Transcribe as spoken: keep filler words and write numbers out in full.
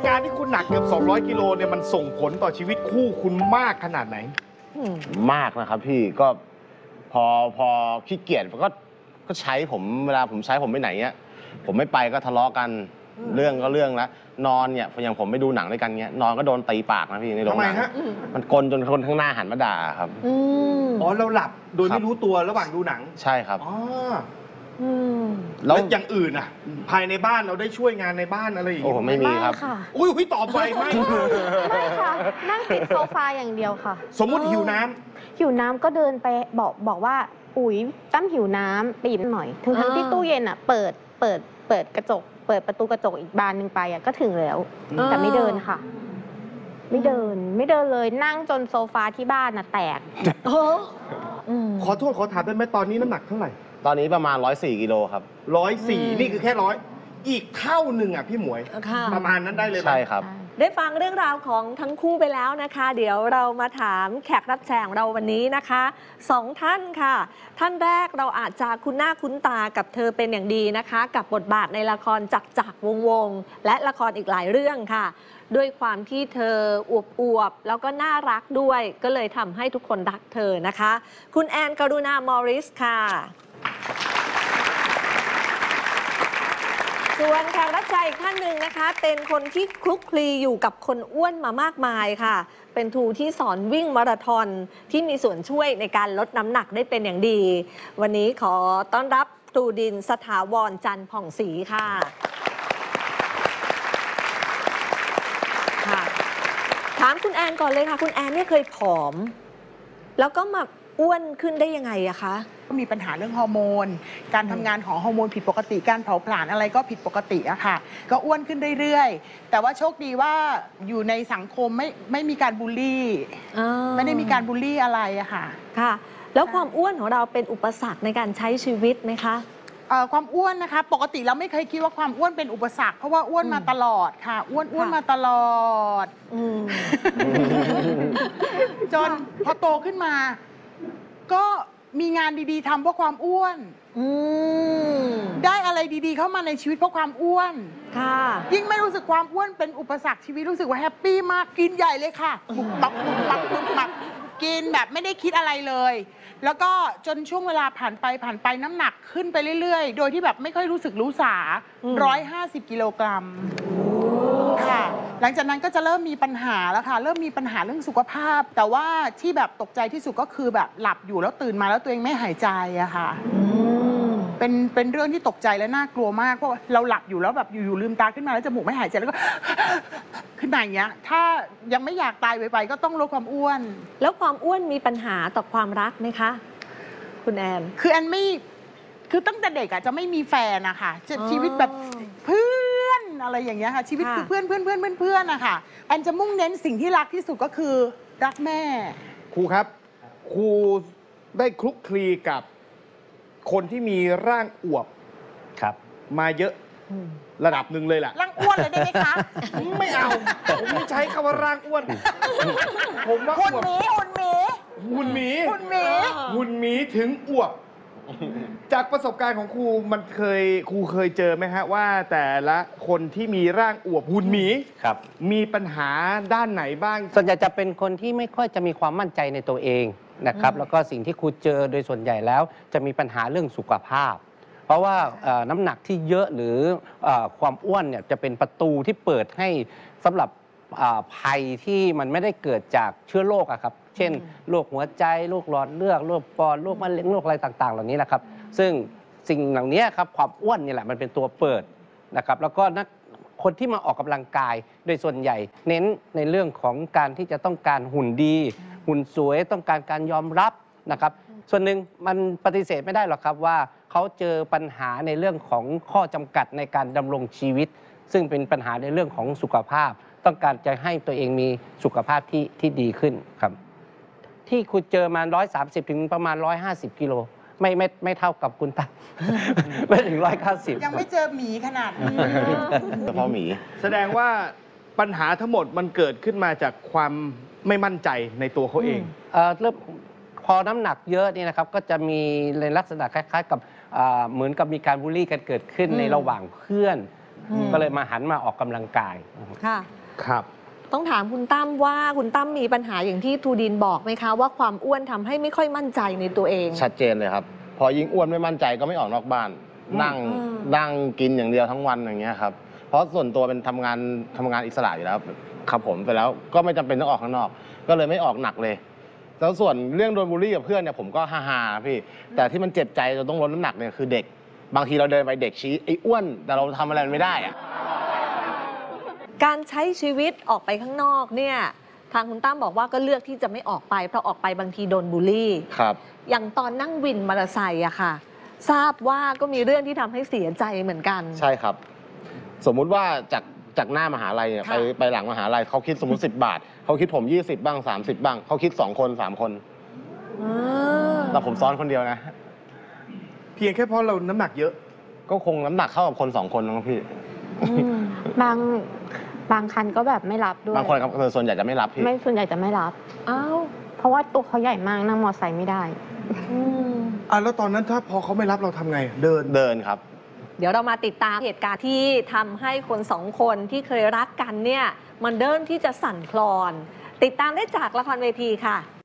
การที่คุณหนักเกือบสองร้อยกิโลเนี่ยมันส่งผลต่อชีวิตคู่คุณมากขนาดไหนมากนะครับพี่ก็พอพอขี้เกียจก็ก็ใช้ผมเวลาผมใช้ผมไปไหนเนี้ยผมไม่ไปก็ทะเลาะกันเรื่องก็เรื่องแล้วนอนเนี่ยอย่างผมไปดูหนังด้วยกันเนี้ยนอนก็โดนตีปากนะพี่ในโรงหนังมันกลจนคนข้างหน้าหันมาด่าครับอ๋อเราหลับโดยไม่รู้ตัวระหว่างดูหนังใช่ครับอ๋อแล้วอย่างอื่นอ่ะภายในบ้านเราได้ช่วยงานในบ้านอะไรอย่างเงี้ยโอ้ไม่มีครับอุ้ยอุ้ยตอบไปไม่ไม่ค่ะนั่งติดโซฟาอย่างเดียวค่ะสมมุติหิวน้ำหิวน้ำก็เดินไปบอกบอกว่าอุ๋ยตั้มหิวน้ำปีนหน่อยถึงทั้งที่ตู้เย็นอ่ะเปิดเปิดเปิดกระจกเปิดประตูกระจกอีกบานหนึ่งไปอ่ะก็ถึงแล้วแต่ไม่เดินค่ะไม่เดินไม่เดินเลยนั่งจนโซฟาที่บ้านน่ะแตกขอโทษขอถามได้ไหมตอนนี้น้ำหนักเท่าไหร่ตอนนี้ประมาณร้อยสี่กิโลครับร้อยสี่นี่คือแค่ร้อยอีกเท่าหนึ่งอ่ะพี่หมวยประมาณนั้นได้เลยใช่ครับได้ฟังเรื่องราวของทั้งคู่ไปแล้วนะคะ เดี๋ยวเรามาถามแขกรับเชิญของเราวันนี้นะคะสองท่านค่ะท่านแรกเราอาจจะคุ้นหน้าคุ้นตากับเธอเป็นอย่างดีนะคะกับบทบาทในละครจักรจักรวงศ์วงศ์และละครอีกหลายเรื่องค่ะด้วยความที่เธออวบอวบแล้วก็น่ารักด้วยก็เลยทำให้ทุกคนรักเธอนะคะคุณแอนกรุณามอริสค่ะส่วนแขกรับเชิญอีกท่านหนึ่งนะคะเป็นคนที่คลุกคลีอยู่กับคนอ้วนมามากมายค่ะเป็นครูที่สอนวิ่งมาราธอนที่มีส่วนช่วยในการลดน้ำหนักได้เป็นอย่างดีวันนี้ขอต้อนรับครูดินสถาวรจันทร์ผ่องศรีค่ะค่ะถามคุณแอนก่อนเลยค่ะคุณแอนเนี่ยเคยผอมแล้วก็มาอ้วนขึ้นได้ยังไงอะคะก็มีปัญหาเรื่องฮอร์โมนการทำงานของฮอร์โมนผิดปกติการเผาผลาญอะไรก็ผิดปกติอะค่ะก็อ้วนขึ้นเรื่อยๆแต่ว่าโชคดีว่าอยู่ในสังคมไม่ไม่มีการบูลลี่ไม่ได้มีการบูลลี่อะไรอะค่ะค่ะแล้วความอ้วนของเราเป็นอุปสรรคในการใช้ชีวิตไหมคะความอ้วนนะคะปกติเราไม่เคยคิดว่าความอ้วนเป็นอุปสรรคเพราะว่าอ้วนมาตลอดค่ะอ้วนอ้วนมาตลอดจนพอโตขึ้นมาก็มีงานดีๆทำเพราะความอ้วนได้อะไรดีๆเข้ามาในชีวิตเพราะความอ้วนยิ่งไม่รู้สึกความอ้วนเป็นอุปสรรคชีวิตรู้สึกว่าแฮปปี้มากกินใหญ่เลยค่ะบุกบักบุกบักบุกบักกินแบบไม่ได้คิดอะไรเลยแล้วก็จนช่วงเวลาผ่านไปผ่านไปน้ำหนักขึ้นไปเรื่อยๆโดยที่แบบไม่ค่อยรู้สึกรู้สาร้อยห้าสิบกิโลกรัมค่ะหลังจากนั้นก็จะเริ่มมีปัญหาแล้วค่ะเริ่มมีปัญหาเรื่องสุขภาพแต่ว่าที่แบบตกใจที่สุดก็คือแบบหลับอยู่แล้วตื่นมาแล้วตัวเองไม่หายใจอะค่ะเป็นเป็นเรื่องที่ตกใจและน่ากลัวมากเพราะเราหลับอยู่แล้วแบบอยู่ๆลืมตาขึ้นมาแล้วจมูกไม่หายใจแล้วก็ขึ้นมาอย่างเงี้ยถ้ายังไม่อยากตายไปๆก็ต้องลดความอ้วนแล้วความอ้วนมีปัญหาต่อความรักไหมคะคุณแอนคือแอนไม่คือตั้งแต่เด็กอะจะไม่มีแฟนนะคะชีวิตแบบเพื่อนอะไรอย่างเงี้ยค่ะชีวิตคือเพื่อนเพื่อนเพื่อนเพื่อนเพื่อนอะค่ะแอนจะมุ่งเน้นสิ่งที่รักที่สุดก็คือรักแม่ครูครับครูได้คลุกคลีกับคนที่มีร่างอวบครับมาเยอะระดับหนึ่งเลยแหละร่างอ้วนเลยได้ไหมคะไม่เอาผมไม่ใช้คำว่าร่างอ้วนผมว่าหุ่นหมีหุ่นหมีหุ่นหมีหุ่นหมีหุ่นหมีถึงอวบจากประสบการณ์ของครูมันเคยครูเคยเจอไหมฮะว่าแต่ละคนที่มีร่างอวบหุ่นหมีครับมีปัญหาด้านไหนบ้างส่วนใหญ่จะเป็นคนที่ไม่ค่อยจะมีความมั่นใจในตัวเองนะครับแล้วก็สิ่งที่ครูเจอโดยส่วนใหญ่แล้วจะมีปัญหาเรื่องสุขภาพเพราะว่าน้ำหนักที่เยอะหรือความอ้วนเนี่ยจะเป็นประตูที่เปิดให้สำหรับภัยที่มันไม่ได้เกิดจากเชื้อโรคอะครับเช่นโรคหัวใจโรคหลอดเลือดโรคปอดโรคมะเร็งโรคอะไรต่างๆเหล่านี้นะครับซึ่งสิ่งเหล่านี้ครับความอ้วนนี่แหละมันเป็นตัวเปิดนะครับแล้วก็นักคนที่มาออกกำลังกายโดยส่วนใหญ่เน้นในเรื่องของการที่จะต้องการหุ่นดีหุ่นสวยต้องการการยอมรับนะครับส่วนหนึ่งมันปฏิเสธไม่ได้หรอกครับว่าเขาเจอปัญหาในเรื่องของข้อจำกัดในการดำรงชีวิตซึ่งเป็นปัญหาในเรื่องของสุขภาพต้องการจะให้ตัวเองมีสุขภาพที่ที่ดีขึ้นครับที่คุณเจอมาหนึ่งร้อยสามสิบถึงประมาณหนึ่งร้อยห้าสิบกิโลไม่ไม่ไม่เท่ากับคุณตั๊กไม่ถึงหนึ่งร้อยเก้าสิบยังไม่เจอหมีขนาดนี้เฉพาะหมีแสดงว่าปัญหาทั้งหมดมันเกิดขึ้นมาจากความไม่มั่นใจในตัวเขาเองเอ่อเริ่มพอน้ำหนักเยอะนี่นะครับก็จะมีในลักษณะคล้ายๆกับเหมือนกับมีการบูลลี่กันเกิดขึ้นในระหว่างเพื่อนอืมก็เลยมาหันมาออกกำลังกายค่ะครับต้องถามคุณตั้มว่าคุณตั้มมีปัญหาอย่างที่ทูดินบอกไหมคะ ว่าความอ้วนทำให้ไม่ค่อยมั่นใจในตัวเองชัดเจนเลยครับ พอยิ่งอ้วนไม่มั่นใจก็ไม่ออกนอกบ้าน นั่งอืมนั่งกินอย่างเดียวทั้งวันอย่างเงี้ยครับเพราะส่วนตัวเป็นทำงานทำงานอิสระอยู่แล้วครับผมไปแล้วก็ไม่จำเป็นต้องออกข้างนอก ก็เลยไม่ออกหนักเลย แล้วส่วนเรื่องโดนบูลลี่กับเพื่อนเนี่ยผมก็ฮ่าๆนะพี่แต่ที่มันเจ็บใจจนต้องลดน้ำหนักเนี่ยคือเด็ก บางทีเราเดินไปเด็กชี้ไอ้อ้วนแต่เราทำอะไรมันไม่ได้อะการใช้ชีวิตออกไปข้างนอกเนี่ยทางคุณตั้มบอกว่าก็เลือกที่จะไม่ออกไปเพราะออกไปบางทีโดนบูลลี่ครับอย่างตอนนั่งวินมอเตอร์ไซค์อะค่ะ ทราบว่าก็มีเรื่องที่ทำให้เสียใจเหมือนกันใช่ครับ สมมุติว่าจากจากหน้ามหาลัยเนี่ยค่ะไปไปหลังมหาลัยเขาคิดสมมติ สิบบาทเขาคิดผมยี่สิบบ้างสามสิบบ้างเขาคิดสองคนสามคนอ่าแต่ผมซ้อนคนเดียวนะเพียงแค่เพราะเราน้ำหนักเยอะก็คงน้ำหนักเข้ากับคนสองคนนะครับพี่อืมบางบางคันก็แบบไม่รับด้วยบางคนครับส่วนใหญ่จะไม่รับพี่ไม่ส่วนใหญ่จะไม่รับอ้าวเพราะว่าตัวเขาใหญ่มากนั่งมอเตอร์ไซค์ไม่ได้อืมอ่ะแล้วตอนนั้นถ้าพอเขาไม่รับเราทำไง เดินเดินครับเดี๋ยวเรามาติดตามเหตุการณ์ที่ทำให้คนสองคนที่เคยรักกันเนี่ยมันเริ่มที่จะสั่นคลอน ติดตามได้จากละครเวทีค่ะ